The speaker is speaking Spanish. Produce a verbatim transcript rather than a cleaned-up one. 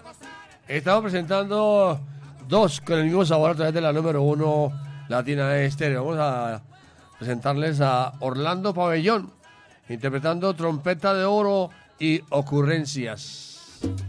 Estamos presentando dos con el mismo sabor a través de la número uno Latina Estéreo. Vamos a presentarles a Orlando Pabellón, interpretando Trompeta de Oro y Ocurrencias.